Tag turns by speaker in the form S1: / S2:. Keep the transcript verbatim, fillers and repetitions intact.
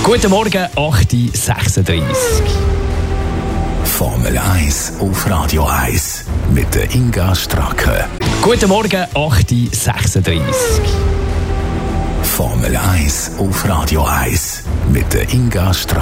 S1: Guten Morgen, acht Uhr sechsunddreißig.
S2: Formel eins auf Radio eins mit der Inga Stracke.
S1: Guten Morgen, acht Uhr sechsunddreißig.
S2: Formel eins auf Radio eins mit der Inga Stracke.